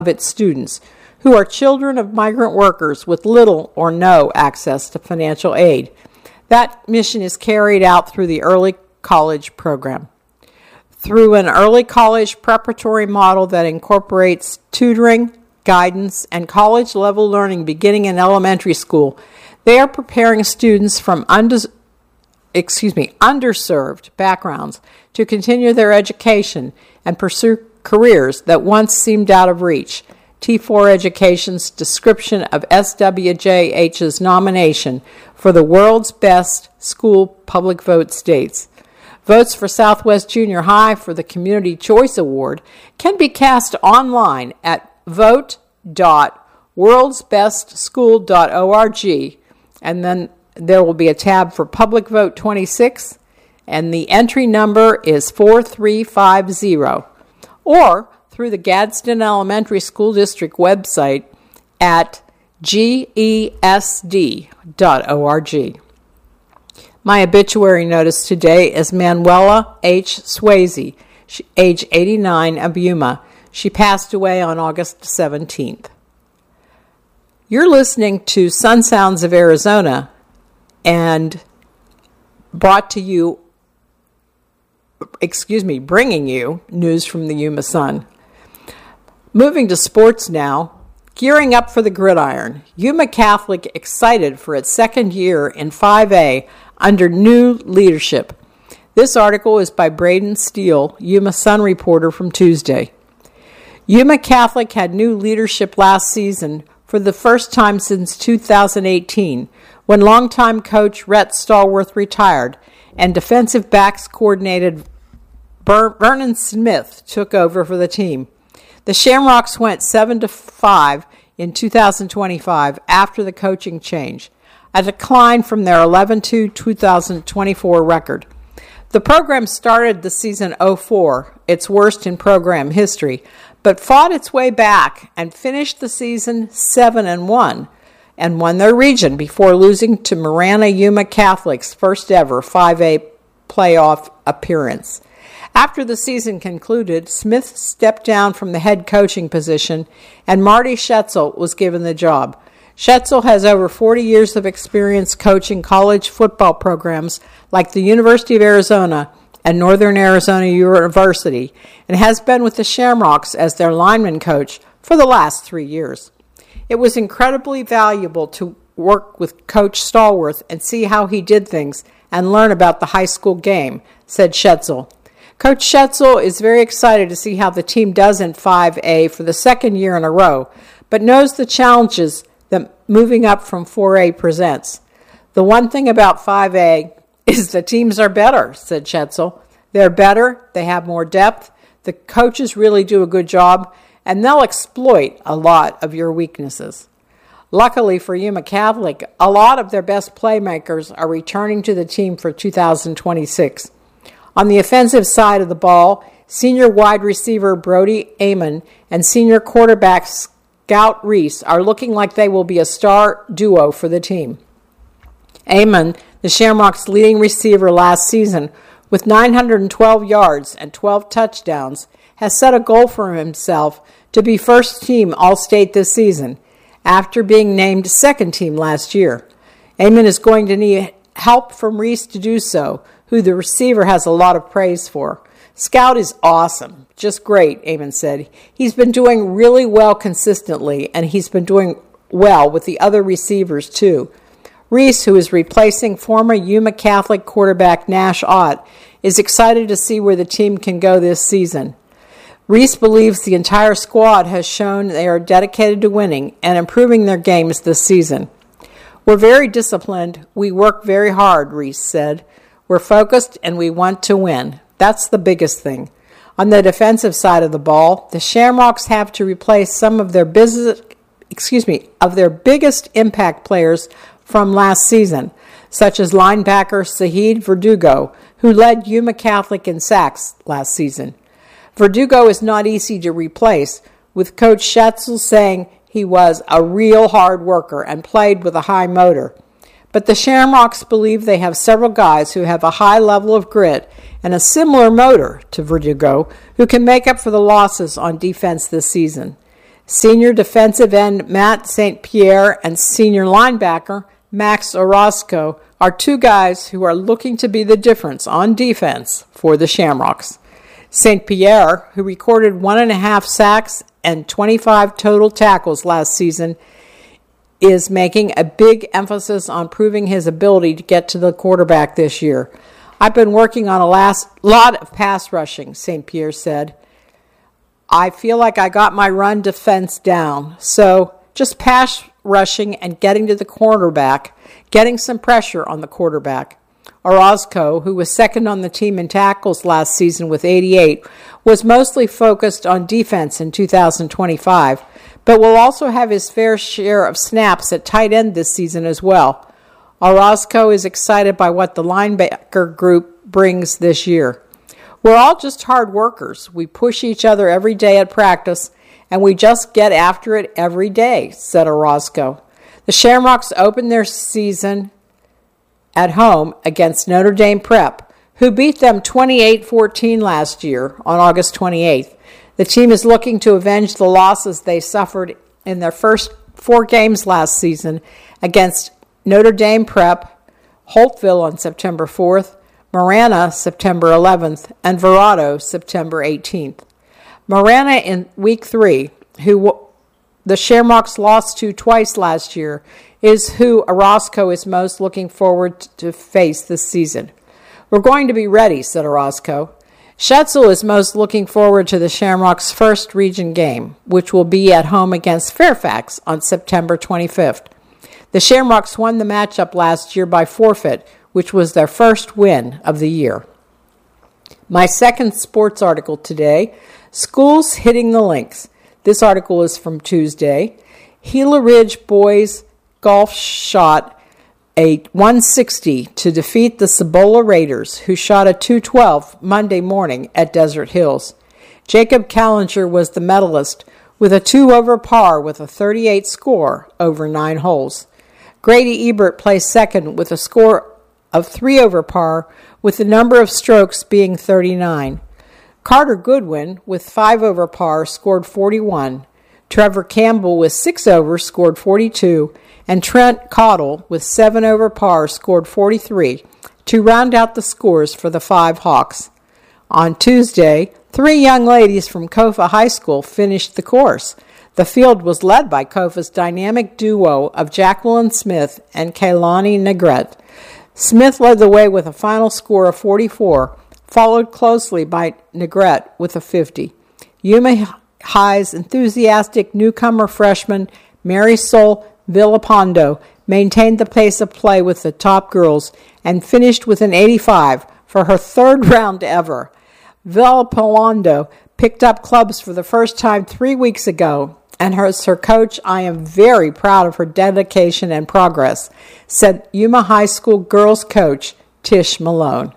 its students, who are children of migrant workers with little or no access to financial aid. That mission is carried out through the early college program. Through an early college preparatory model that incorporates tutoring, guidance, and college-level learning beginning in elementary school, they are preparing students from underserved backgrounds to continue their education and pursue careers that once seemed out of reach. T4 Education's description of SWJH's nomination for the world's best school public vote states. Votes for Southwest Junior High for the Community Choice Award can be cast online at vote.worldsbestschool.org, and then there will be a tab for Public Vote 26, and the entry number is 4350, or through the Gadsden Elementary School District website at gesd.org. My obituary notice today is Manuela H. Swayze, age 89, of Yuma. She passed away on August 17th. You're listening to Sun Sounds of Arizona, and bringing you news from the Yuma Sun. Moving to sports now, gearing up for the gridiron. Yuma Catholic excited for its second year in 5A under new leadership. This article is by Braden Steele, Yuma Sun reporter from Tuesday. Yuma Catholic had new leadership last season for the first time since 2018, when longtime coach Rhett Stallworth retired and defensive backs coordinated Vernon Smith took over for the team. The Shamrocks went 7-5 in 2025 after the coaching change, a decline from their 11-2 2024 record. The program started the season 0-4, its worst in program history, but fought its way back and finished the season 7-1 and won their region before losing to Marana Yuma Catholic's first ever 5A playoff appearance. After the season concluded, Smith stepped down from the head coaching position and Marty Schetzel was given the job. Schetzel has over 40 years of experience coaching college football programs like the University of Arizona and Northern Arizona University, and has been with the Shamrocks as their lineman coach for the last 3 years. It was incredibly valuable to work with Coach Stallworth and see how he did things and learn about the high school game, said Schetzel. Coach Schetzel is very excited to see how the team does in 5A for the second year in a row, but knows the challenges that moving up from 4A presents. The one thing about 5A is the teams are better, said Schetzel. They're better, they have more depth, the coaches really do a good job, and they'll exploit a lot of your weaknesses. Luckily for Yuma Catholic, a lot of their best playmakers are returning to the team for 2026. On the offensive side of the ball, senior wide receiver Brody Amon and senior quarterback Scout Reese are looking like they will be a star duo for the team. Amon, the Shamrocks' leading receiver last season, with 912 yards and 12 touchdowns, has set a goal for himself to be first team All-State this season, after being named second team last year. Amon is going to need help from Reese to do so, who the receiver has a lot of praise for. Scout is awesome, just great, Amon said. He's been doing really well consistently, and he's been doing well with the other receivers too. Reese, who is replacing former Yuma Catholic quarterback Nash Ott, is excited to see where the team can go this season. Reese believes the entire squad has shown they are dedicated to winning and improving their games this season. We're very disciplined. We work very hard, Reese said. We're focused and we want to win. That's the biggest thing. On the defensive side of the ball, the Shamrocks have to replace some of their biggest impact players from last season, such as linebacker Sahid Verdugo, who led Yuma Catholic in sacks last season. Verdugo is not easy to replace, with Coach Schetzel saying he was a real hard worker and played with a high motor. But the Shamrocks believe they have several guys who have a high level of grit and a similar motor to Verdugo, who can make up for the losses on defense this season. Senior defensive end Matt St. Pierre and senior linebacker Max Orozco are two guys who are looking to be the difference on defense for the Shamrocks. St. Pierre, who recorded 1.5 sacks and 25 total tackles last season, is making a big emphasis on proving his ability to get to the quarterback this year. I've been working on a lot of pass rushing, St. Pierre said. I feel like I got my run defense down. So just pass rushing and getting to the quarterback, getting some pressure on the quarterback. Orozco, who was second on the team in tackles last season with 88, was mostly focused on defense in 2025, but will also have his fair share of snaps at tight end this season as well. Orozco is excited by what the linebacker group brings this year. We're all just hard workers. We push each other every day at practice, and we just get after it every day, said Orozco. The Shamrocks opened their season at home against Notre Dame Prep, who beat them 28-14 last year on August 28th. The team is looking to avenge the losses they suffered in their first 4 games last season against Notre Dame Prep, Holtville on September 4th, Marana September 11th, and Verrado September 18th. Marana in Week 3, who the Shamrocks lost to twice last year, is who Orozco is most looking forward to face this season. We're going to be ready, said Orozco. Schetzel is most looking forward to the Shamrocks' first region game, which will be at home against Fairfax on September 25th. The Shamrocks won the matchup last year by forfeit, which was their first win of the year. My second sports article today, Schools Hitting the Links. This article is from Tuesday. Gila Ridge boys golf shot a 160 to defeat the Cibola Raiders, who shot a 212 Monday morning at Desert Hills. Jacob Callinger was the medalist with a 2 over par with a 38 score over 9 holes. Grady Ebert placed second with a score of 3 over par, with the number of strokes being 39. Carter Goodwin, with 5 over par, scored 41. Trevor Campbell, with 6 over, scored 42. And Trent Cottle, with 7 over par, scored 43, to round out the scores for the 5 Hawks. On Tuesday, 3 young ladies from Kofa High School finished the course. The field was led by Kofa's dynamic duo of Jacqueline Smith and Kaylani Negrete. Smith led the way with a final score of 44, followed closely by Negrete with a 50. Yuma High's enthusiastic newcomer freshman Marisol Villalpando maintained the pace of play with the top girls and finished with an 85 for her 3rd round ever. Villalpando picked up clubs for the first time 3 weeks ago, and as her coach, I am very proud of her dedication and progress, said Yuma High School girls coach Tish Malone.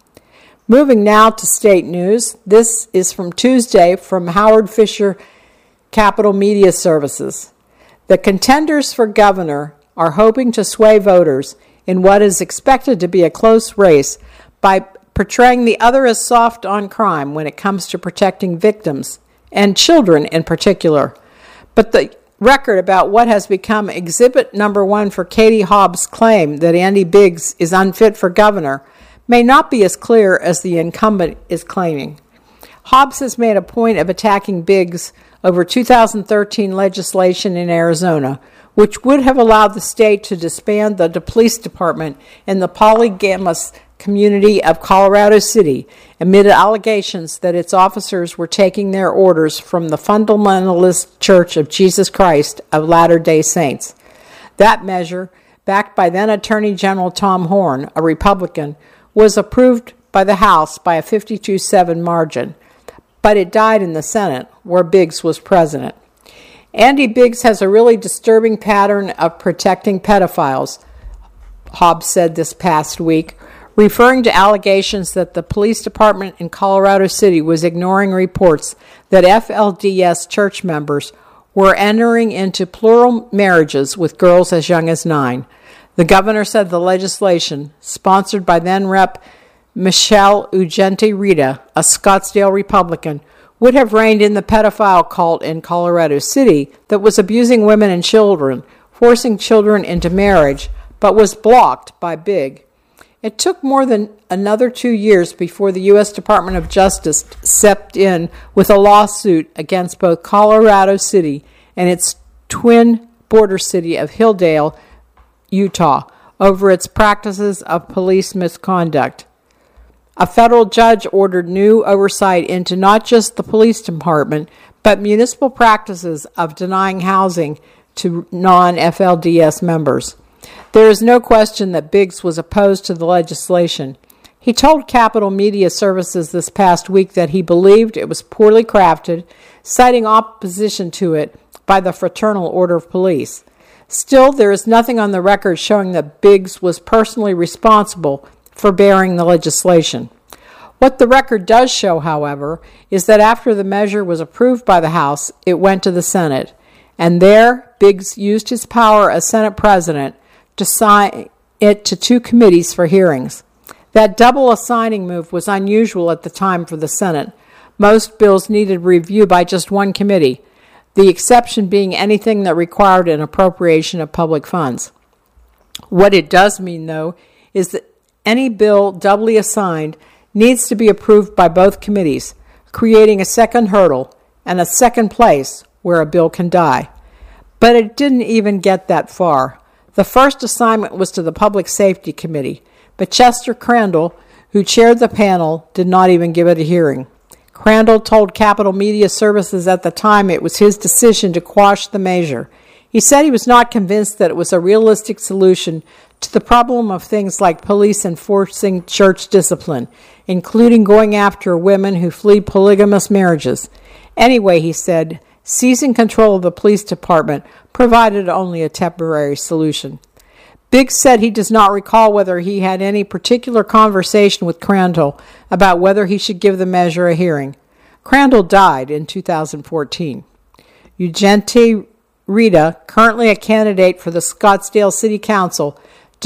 Moving now to state news. This is from Tuesday from Howard Fisher Capital Media Services. The contenders for governor are hoping to sway voters in what is expected to be a close race by portraying the other as soft on crime when it comes to protecting victims, and children in particular. But the record about what has become exhibit number 1 for Katie Hobbs' claim that Andy Biggs is unfit for governor may not be as clear as the incumbent is claiming. Hobbs has made a point of attacking Biggs over 2013 legislation in Arizona, which would have allowed the state to disband the police department in the polygamous community of Colorado City amid allegations that its officers were taking their orders from the Fundamentalist Church of Jesus Christ of Latter-day Saints. That measure, backed by then Attorney General Tom Horne, a Republican, was approved by the House by a 52-7 margin, but it died in the Senate, where Biggs was president. Andy Biggs has a really disturbing pattern of protecting pedophiles, Hobbs said this past week, referring to allegations that the police department in Colorado City was ignoring reports that FLDS church members were entering into plural marriages with girls as young as 9. The governor said the legislation, sponsored by then Rep. Michelle Ugenti Rita, a Scottsdale Republican, would have reined in the pedophile cult in Colorado City that was abusing women and children, forcing children into marriage, but was blocked by Big. It took more than another 2 years before the U.S. Department of Justice stepped in with a lawsuit against both Colorado City and its twin border city of Hilldale, Utah, over its practices of police misconduct. A federal judge ordered new oversight into not just the police department, but municipal practices of denying housing to non-FLDS members. There is no question that Biggs was opposed to the legislation. He told Capital Media Services this past week that he believed it was poorly crafted, citing opposition to it by the Fraternal Order of Police. Still, there is nothing on the record showing that Biggs was personally responsible for bearing the legislation. What the record does show, however, is that after the measure was approved by the House, it went to the Senate, and there Biggs used his power as Senate President to assign it to 2 committees for hearings. That double assigning move was unusual at the time for the Senate. Most bills needed review by just 1 committee, the exception being anything that required an appropriation of public funds. What it does mean, though, is that any bill doubly assigned needs to be approved by both committees, creating a second hurdle and a second place where a bill can die. But it didn't even get that far. The first assignment was to the Public Safety Committee, but Chester Crandall, who chaired the panel, did not even give it a hearing. Crandall told Capital Media Services at the time it was his decision to quash the measure. He said he was not convinced that it was a realistic solution to the problem of things like police enforcing church discipline, including going after women who flee polygamous marriages. Anyway, he said, seizing control of the police department provided only a temporary solution. Biggs said he does not recall whether he had any particular conversation with Crandall about whether he should give the measure a hearing. Crandall died in 2014. Eugente Rita, currently a candidate for the Scottsdale City Council,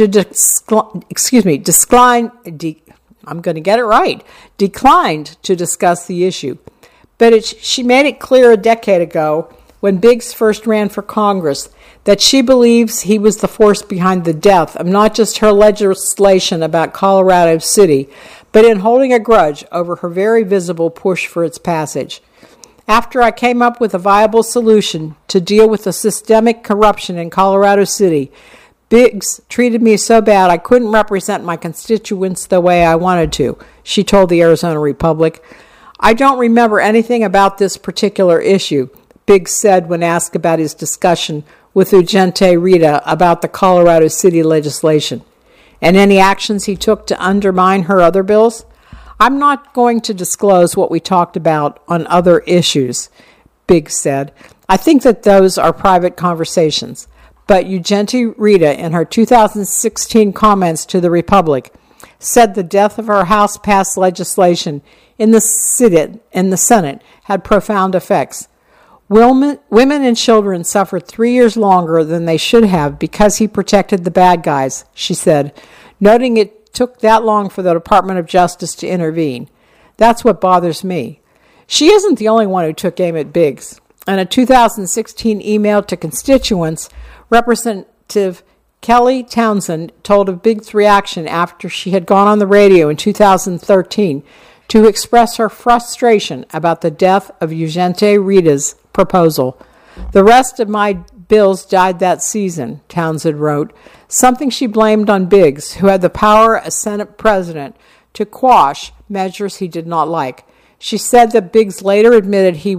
declined to discuss the issue. But she made it clear a decade ago, when Biggs first ran for Congress, that she believes he was the force behind the death of not just her legislation about Colorado City, but in holding a grudge over her very visible push for its passage. After I came up with a viable solution to deal with the systemic corruption in Colorado City, Biggs treated me so bad I couldn't represent my constituents the way I wanted to, she told the Arizona Republic. I don't remember anything about this particular issue, Biggs said when asked about his discussion with Eugente Rita about the Colorado City legislation. And any actions he took to undermine her other bills? I'm not going to disclose what we talked about on other issues, Biggs said. I think that those are private conversations. But Eugente Rita, in her 2016 comments to the Republic, said the death of her House-passed legislation in the Senate had profound effects. Women and children suffered 3 years longer than they should have because he protected the bad guys, she said, noting it took that long for the Department of Justice to intervene. That's what bothers me. She isn't the only one who took aim at Biggs. In a 2016 email to constituents, Representative Kelly Townsend told of Biggs' reaction after she had gone on the radio in 2013 to express her frustration about the death of Eugente Rita's proposal. The rest of my bills died that season, Townsend wrote, something she blamed on Biggs, who had the power as Senate President to quash measures he did not like. She said that Biggs later admitted he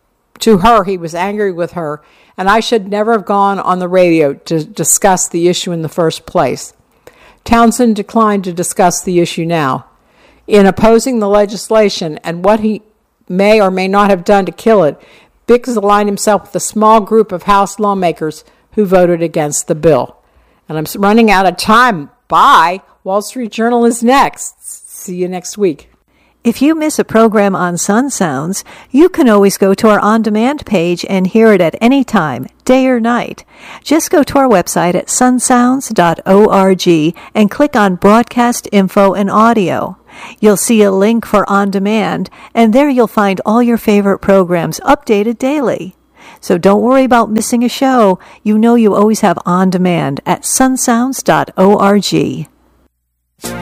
was angry with her, and I should never have gone on the radio to discuss the issue in the first place. Townsend declined to discuss the issue now. In opposing the legislation and what he may or may not have done to kill it, Biggs aligned himself with a small group of House lawmakers who voted against the bill. And I'm running out of time. Bye. Wall Street Journal is next. See you next week. If you miss a program on Sun Sounds, you can always go to our on-demand page and hear it at any time, day or night. Just go to our website at sunsounds.org and click on Broadcast Info and Audio. You'll see a link for On Demand, and there you'll find all your favorite programs updated daily. So don't worry about missing a show. You know you always have On Demand at sunsounds.org.